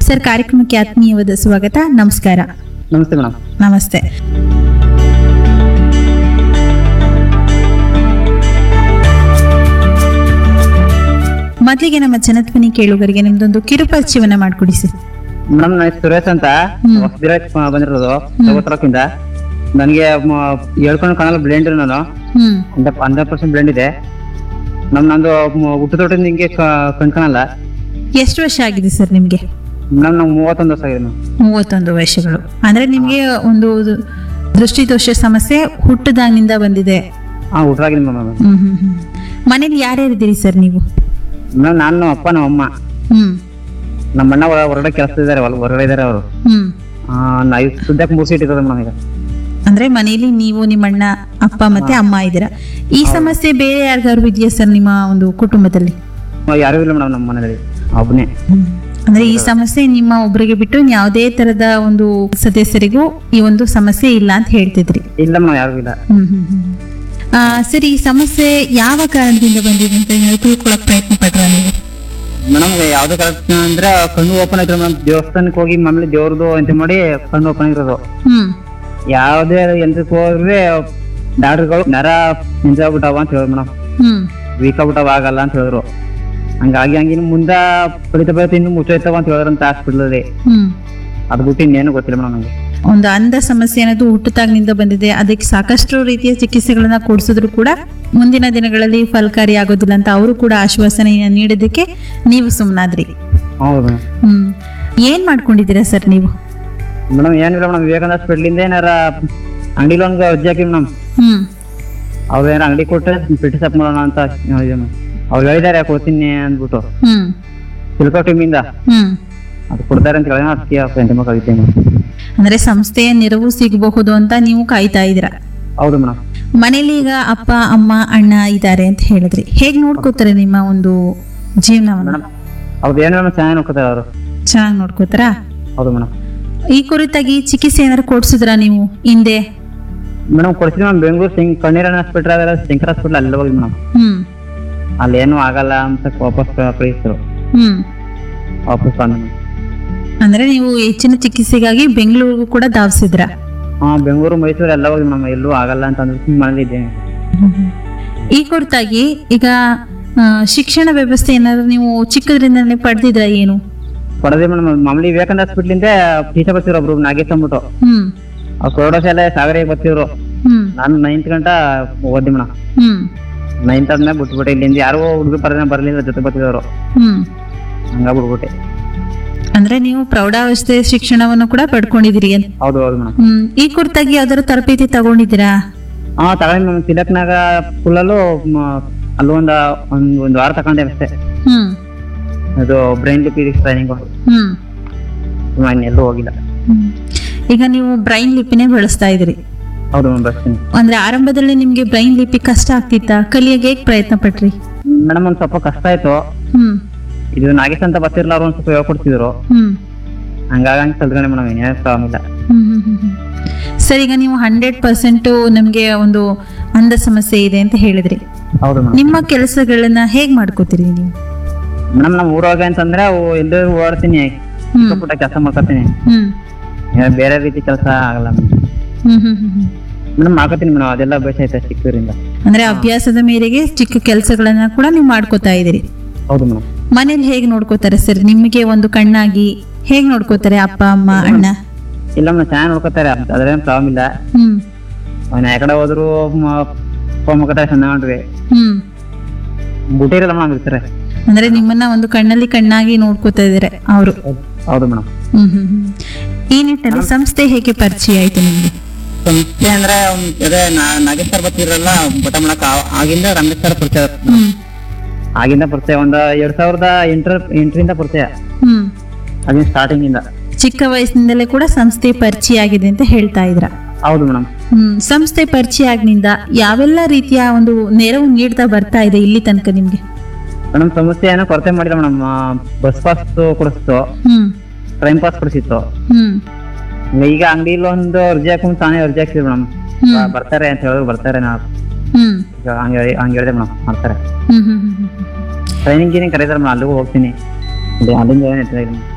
Sir, ಕಾರ್ಯಕ್ರಮಕ್ಕೆ ಆತ್ಮೀಯವಾದ ಸ್ವಾಗತ. ನಮಸ್ಕಾರ. ನಮಸ್ತೆ ಮೇಡಮ್. ನಮಸ್ತೆ. ಮೊದಲಿಗೆ ನಮ್ಮ ಜನಧ್ವನಿ ಕೇಳುಗರಿಗೆ ನಿಮ್ದೊಂದು ಕಿರುಪರಿಚಯವನ್ನ ಮಾಡಿಕೊಡಿ ಸರ್. ಮೇಡಮ್, ನಾನು ಸುರೇಶ್ ಅಂತ ಹೊಸದಿರಾಕ್ ಬಂದಿರೋದು ಸವತ್ರಕ್ಕಿಂದ. ನನಗೆ ಹೇಳ್ಕೊಂಡು ಕಾಣಲ್ಲ, ಬ್ಲೈಂಡ್ ನಾನು. 100% ಬ್ಲೈಂಡ್ ಇದೆ. ನಂದು ಹುಟ್ಟುತೊಟ್ಟಿಂದ ಹಿಂಗೆ ಕಣ್ಕಾಣಲ್ಲ. ಎಷ್ಟು ವರ್ಷ ಆಗಿದೆ ಸರ್ ನಿಮ್ಗೆ? ಮೇಡಮ್, ನಂಗೆ 31 ವರ್ಷ ಆಗಿದೆ. 31 ವರ್ಷಗಳು ಅಂದ್ರೆ ನಿಮ್ಗೆ ಒಂದು ದೃಷ್ಟಿದೋಷ ಸಮಸ್ಯೆ ಹುಟ್ಟದಾಗಿನಿಂದ ಬಂದಿದೆ. ಹುಟ್ಟಾಗಿದೆ ಮೇಡಮ್. ಮನೇಲಿ ಯಾರ್ಯಾರಿದ್ದೀರಿ ಸರ್ ನೀವು? ಮೇಡಮ್, ನಾನು, ಅಪ್ಪ, ನಮ್ಮ ಅಮ್ಮ. ನಮ್ಮ ಅಣ್ಣ ಹೊರಗಡೆ ಕೆಲಸ ಇದಾರೆ, ಹೊರಗಡೆ ಇದಾರೆ ಅವರು. ಸದ್ಯಕ್ಕೆ 3 ಸೀಟ್ ಇರೋದು ಮೇಡಮ್ ಈಗ. ಅಂದ್ರೆ ಮನೇಲಿ ನೀವು, ನಿಮ್ಮ ಅಣ್ಣ, ಅಪ್ಪ ಮತ್ತೆ ಅಮ್ಮ ಇದ್ದೀರಾ. ಈ ಸಮಸ್ಯೆ ಬೇರೆ ಯಾರಿಗಾರು ಇದೆಯಾ ಸರ್ ನಿಮ್ಮ ಒಂದು ಕುಟುಂಬದಲ್ಲಿ? ಯಾರು ಇಲ್ಲ ಮೇಡಮ್, ನಮ್ಮ ಮನೆಯಲ್ಲಿ ಒಬ್ಬನೇ. ಅಂದ್ರೆ ಈ ಸಮಸ್ಯೆ ನಿಮ್ಮ ಒಬ್ಬರಿಗೆ ಬಿಟ್ಟು ಯಾವುದೇ ತರದ ಒಂದು ಸದಸ್ಯರಿಗೂ ಈ ಒಂದು ಸಮಸ್ಯೆ ಇಲ್ಲ ಅಂತ ಹೇಳ್ತಿದ್ರಿ? ಇಲ್ಲ ಮೇಡಮ್, ಯಾರು ಇಲ್ಲ. ಸರ್, ಈ ಸಮಸ್ಯೆ ಯಾವ ಕಾರಣದಿಂದ ಬಂದಿದೆ ಅಂತ ತಿಳ್ಕೊಳಕ್ ಪ್ರಯತ್ನ ಪಟ್ರ ನೀವು? ಮೇಡಮ್, ಯಾವ್ದು ಕರೆಕ್ಟ್ ಅಂದ್ರೆ ಕಣ್ಣು ಓಪನ್ ಆಯ್ತು ಮೇಡಮ್. ದೇವಸ್ಥಾನಕ್ಕೆ ಹೋಗಿ ಮಾಮೂಲಿ ದೇವ್ರದ್ದು ಅಂತ ಮಾಡಿ ಕಣ್ಣು ಓಪನ್ ಆಗಿರೋದು. ಯಾವ್ದೇ ಯಂತ್ರಕ್ಕೆ ಹೋದ್ರೆ ಡಾಕ್ಟರ್ಗಳು ನರ ನಿಂತಾಗ್ಬಿಟ್ಟಾವ ಅಂತ ಹೇಳಿದ್ರು ಮೇಡಮ್. ವೀಕ್ ಆಗ್ಬಿಟ್ಟಾವ, ಆಗಲ್ಲ ಅಂತ ಹೇಳಿದ್ರು. ಹಂಗಾಗಿ ಮುಂದ ಬೆಳಿತಾ ಇನ್ನು ಮುಚ್ಚೋಯ್ತಾವ ಅಂತ ಹೇಳಿದ್ರಂತ ಹಾಸ್ಪಿಟಲ್ ಅಲ್ಲಿ. ಅದ್ ಬಿಟ್ಟು ಇನ್ನೇನು ಗೊತ್ತಿಲ್ಲ ಮೇಡಮ್ ನಂಗೆ. ಒಂದು ಅಂಧ ಸಮಸ್ಯೆ ಅನ್ನೋದು ಹುಟ್ಟುತ್ತಾಗಿನಿಂದ ಬಂದಿದೆ. ಅದಕ್ಕೆ ಸಾಕಷ್ಟು ರೀತಿಯ ಚಿಕಿತ್ಸೆಗಳನ್ನ ಕೊಡಿಸಿದ್ರು ಕೂಡ ಮುಂದಿನ ದಿನಗಳಲ್ಲಿ ಫಲಕಾರಿ ಆಗೋದಿಲ್ಲ ಅಂತ ಅವರು ಕೂಡ ಆಶ್ವಾಸನೆಯನ್ನ ನೀಡಿದ್ದಕ್ಕೆ ನೀವು ಸುಮ್ಮನಾದ್ರಿ. ಹೌದು. ಏನ್ ಮಾಡ್ಕೊಂಡಿದ್ದೀರಾ ಸರ್ ನೀವು? ಮೇಡಮ್, ಏನಿಲ್ಲ ಮೇಡಮ್, ವಿವೇಕಾನಂದ ಹಾಸ್ಪಿಟ್ಲಿಂದ ಏನಾರ ಅಂಗಡಿಲಿ ಒಂದು ಅರ್ಜಿ ಹಾಕಿ ಮೇಡಮ್. ಅವ್ರು ಏನಾರ ಅಂಗಡಿ ಕೊಟ್ಟರೆ ಪೆಟ್ಟಿ ಸಪ್ ಮಾಡೋಣ ಅಂತ ಅವ್ರು ಹೇಳಿದಾರೆ, ಕೊಡ್ತೀನಿ ಅಂದ್ಬಿಟ್ಟು ಸಿಲ್ಕೋ ಟೀಮಿಂದ ಅದು ಕೊಡ್ತಾರೆ ಅಂತ ಹೇಳಿ ಅದಕ್ಕೆ ಮಕ್ಕಳಿದ್ದೇನೆ. ಅಂದ್ರೆ ಸಂಸ್ಥೆಯ ನೆರವು ಸಿಗಬಹುದು ಅಂತ ನೀವು ಕಾಯ್ತಾ ಇದ್ದೀರಾ? ಹೌದು ಮೇಡಮ್. ಮನೇಲಿ ಈಗ ಅಪ್ಪ, ಅಮ್ಮ, ಅಣ್ಣ ಇದ್ದಾರೆ ಅಂತ ಹೇಳಿದ್ರಿ. ಹೇಗ್ ನೋಡ್ಕೋತಾರೆ ನಿಮ್ಮ ಒಂದು ಜೀವನವನ್ನ? ಅವ್ರು ಏನು ಚೆನ್ನಾಗಿ ನೋಡ್ಕೋತಾರೆ. ಅವರು ಚೆನ್ನಾಗಿ ನೋಡ್ಕೋತಾರಾ? ಹೌದು ಮೇಡಮ್. ಈ ಕುರಿತಾಗಿ ಚಿಕಿತ್ಸೆ ಏನಾದ್ರು ಕೊಡ್ಸಿದ್ರಾ ನೀವು ಹಿಂದೆ? ಮೇಡಮ್, ಕೊಡ್ತೀನಿ ಮೇಡಮ್. ಬೆಂಗಳೂರು ಕಣ್ಣೀರನ್ ಹಾಸ್ಪಿಟಲ್ ಅದಲ್ಲ, ಶಂಕರ್ ಹಾಸ್ಪಿಟಲ್, ಅಲ್ಲಿ ಹೋಗಿ ಮೇಡಮ್. ಅಲ್ಲಿ ಏನು ಆಗಲ್ಲ ಅಂತ ವಾಪಸ್ ಕಳಿಸಿದ್ರು. ವಾಪಸ್ ಬಂದ. ಅಂದ್ರೆ ನೀವು ಹೆಚ್ಚಿನ ಚಿಕಿತ್ಸೆಗಾಗಿ ಬೆಂಗಳೂರಿಗೂ ಕೂಡ ಧಾವಿಸಿದ್ರ? ಬೆಂಗಳೂರು, ಮೈಸೂರು ಎಲ್ಲ ಹೋಗಿ ಮೇಡಮ್. ಎಲ್ಲೂ ಆಗಲ್ಲ ಅಂತ ಅಂದ್ರೆ ಮನೇಲಿ ಇದ್ದೇನೆ. ಈ ಕುರಿತಾಗಿ ಈಗ ಶಿಕ್ಷಣ ವ್ಯವಸ್ಥೆ ಏನಾದ್ರು ನೀವು ಚಿಕ್ಕದ್ರಿಂದನೇ ಪಡೆದಿದ್ರ? ಏನು ಪಡೆದೇ ಮೇಡಮ್. ಮಾಮೂಲಿ ವಿವೇಕಾನಂದ ಹಾಸ್ಪಿಟ್ಲಿಂದ ಟೀಚರ್ ಬರ್ತಿದ್ರು ಒಬ್ರು, ನಾಗೇಶ್ ಅಂದ್ಬಿಟ್ಟು. ಅವ್ರು ಕೊರೋಡಾ ಶಾಲೆ ಸಾಗರಿಗೆ ಬರ್ತಿದ್ರು. ನಾನು 9th ಗಂಟ ಓದಿ ಮೇಡಮ್. 9th ಆದ್ಮೇಲೆ ಬಿಟ್ಬಿಟ್ಟೆ. ಇಲ್ಲಿಂದ ಯಾರೋ ಹುಡುಗ ಬರ್ಲಿಲ್ಲ, ಜೊತೆ ಬರ್ತಿದವರು. ಹಂಗ ಬಿಡ್ಬಿಟ್ಟೆ. ಅಂದ್ರೆ ನೀವು ಪ್ರೌಢಾವಸ್ಥೆ ಶಿಕ್ಷಣವನ್ನು ಕೂಡ ಪಡ್ಕೊಂಡಿದ್ದೀರಿ? ಹೌದು ಹೌದು ಮೇಡಮ್. ಈ ಕುರಿತಾಗಿ ಯಾವ್ದಾದ್ರು ತರಬೇತಿ ತಗೊಂಡಿದ್ದೀರಾ? ತಗೊಂಡಿ ಮೇಡಮ್. ತಿಲಕ್ನಾಗ ಫುಲ್ಲಲ್ಲೂ ಅಲ್ಲೂ ಒಂದ್ ವಾರ ತಗೊಂಡೆ ಅಷ್ಟೇ. ಅದು ಬ್ರೈನ್ ಲಿಪಿಡಿಕ್ಸ್ ಟ್ರೈನಿಂಗ್. ಎಲ್ಲೂ ಹೋಗಿಲ್ಲ. ಈಗ ನೀವು ಬ್ರೈನ್ ಲಿಪಿನೇ ಬಳಸ್ತಾ ಇದ್ರಿ? ಹೌದು ಮೇಡಮ್, ಬಳಸ್ತೀನಿ. ಅಂದ್ರೆ ಆರಂಭದಲ್ಲಿ ನಿಮ್ಗೆ ಬ್ರೈನ್ ಲಿಪಿ ಕಷ್ಟ ಆಗ್ತಿತ್ತಾ? ಕಲಿಯಕ್ಕೆ ಹೇಗ್ ಪ್ರಯತ್ನ ಪಟ್ರಿ? ಮೇಡಮ್, ಒಂದ್ ಸ್ವಲ್ಪ ಕಷ್ಟ ಆಯ್ತು. ಇದು ನಾಗೇಶ್ ಅಂತ ಬರ್ತಿರ್ಲ, ಅವ್ರು ಒಂದ್ ಸ್ವಲ್ಪ ಹೇಳ್ಕೊಡ್ತಿದ್ರು. ಹಂಗಾಗಿ ಕಲ್ತ್ಕೊಂಡೆ ಮೇಡಮ್. ಏನೇನು ಪ್ರಾಬ್ಲಮ್ ಇಲ್ಲ. ಸರ್, ಈಗ ನೀವು 100% ನಮ್ಗೆ ಒಂದು ಅಂಧ ಸಮಸ್ಯೆ ಇದೆ ಅಂತ ಹೇಳಿದ್ರಿ. ಹೌದು ಮೇಡಮ್. ನಿಮ್ಮ ಕೆಲಸಗಳನ್ನ ಹೇಗ್ ಮಾಡ್ಕೋತೀರಿ ನೀವು? ಮೇಡಮ್, ನಮ್ ಊರೊಳಗೆ ಅಂತಂದ್ರೆ ಎಲ್ಲೂ ಓಡ್ತೀನಿ, ಪುಟ್ಟ ಕೆಲಸ ಮಾಡ್ಕೊತೀನಿ. ಬೇರೆ ರೀತಿ ಕೆಲಸ ಆಗಲ್ಲ ಮೇಡಮ್. ಮಾಡ್ಕೋತೀನಿ ಮೇಡಮ್, ಅದೆಲ್ಲ ಅಭ್ಯಾಸ ಐತೆ ಚಿಕ್ಕೂರಿಂದ. ಅಂದ್ರೆ ಅಭ್ಯಾಸದ ಮೇರೆಗೆ ಚಿಕ್ಕ ಕೆಲಸಗಳನ್ನ ಕೂಡ ನೀವು ಮಾಡ್ಕೋತಾ ಇದೀರಿ? ಹೌದು ಮೇಡಮ್. ಮನೇಲಿ ಹೇಗ್ ನೋಡ್ಕೋತಾರೆ ಸರ್? ನಿಮಗೆ ಒಂದು ಕಣ್ಣಾಗಿ ಹೇಗ್ ನೋಡ್ಕೋತಾರೆ ಅಪ್ಪ, ಅಮ್ಮ, ಅಣ್ಣ? ಇಲ್ಲ ಮೇಡಮ್, ಚೆನ್ನಾಗಿ ನೋಡ್ಕೋತಾರೆ, ಅದ್ರೇನ್ ಪ್ರಾಬ್ಲಮ್ ಇಲ್ಲ. ಅವ್ನ ಯಾಕಡೆ ಹೋದ್ರು ಹೋಗ್ತಾರೆ, ಚೆನ್ನಾಗಿ ಬುಟ್ಟಿರಲ್ಲ ಮೇಡಮ್, ಇರ್ತಾರೆ. ಅಂದ್ರೆ ನಿಮ್ಮನ್ನ ಒಂದು ಕಣ್ಣಲ್ಲಿ ಕಣ್ಣಾಗಿ ನೋಡ್ಕೋತಾ ಇದಾರೆ ಅವರು? ಹೌದು ಮೇಡಮ್. ಈ ನಿಟ್ಟಿನಲ್ಲಿ ಸಂಸ್ಥೆ ಹೇಗೆ ಪರಿಚಯ ಆಯ್ತು ನಿಮ್ಗೆ? ಸಂಸ್ಥೆ ಅಂದ್ರೆ ಅದೇ ನಾಗೇಶ್ ಸರ್ ಬರ್ತಿರಲ್ಲ ಬಟ ಮಾಡಕ್, ಆಗಿಂದ ರಮೇಶ್ ಸರ್ ಪರಿಚಯ. ಆಗಿಂದ ಪರಿಚಯ ಒಂದು 2008ರಿಂದ ಪರಿಚಯ. ಅದೇ ಸ್ಟಾರ್ಟಿಂಗ್ ಇಂದ. ಚಿಕ್ಕ ವಯಸ್ಸಿನಿಂದಲೇ ಕೂಡ ಸಂಸ್ಥೆ ಪರಿಚಯ ಆಗಿದೆ ಅಂತ ಹೇಳ್ತಾ ಇದ್ರ? ಹೌದು ಮೇಡಮ್. ಸಂಸ್ಥೆ ಪರಿಚಯ ಆಗಿನಿಂದ ಯಾವೆಲ್ಲ ರೀತಿಯ ಒಂದು ನೆರವು ನೀಡ್ತಾ ಬರ್ತಾ ಇದೆ ಇಲ್ಲಿ ತನಕ ನಿಮ್ಗೆ? ಮೇಡಮ್, ಸಮಸ್ಯೆ ಏನೋ ಕೊರತೆ ಮಾಡಿಲ್ಲ madam. Bus pass ಕೊಡಿಸ್ತು, train pass ಕೊಡಿಸಿತ್ತು. ಈಗ ಅಂಗಡಿಲಿ ಒಂದು ಅರ್ಜಿ ಹಾಕೊಂಡು ತಾನೇ ಅರ್ಜಿ ಹಾಕ್ತಿದ್ರು ಮೇಡಮ್. ಬರ್ತಾರೆ ಅಂತ ಹೇಳಿದ್ರು, ಬರ್ತಾರೆ. ಹಂಗೆ ಹೇಳಿದೆ ಮೇಡಮ್, ಮಾಡ್ತಾರೆ. ಟ್ರೈನಿಂಗ್ ಕರೀತಾರೆ ಮೇಡಮ್, ಅಲ್ಲಿಗೂ ಹೋಗ್ತೀನಿ. ಅಲ್ಲಿಂದ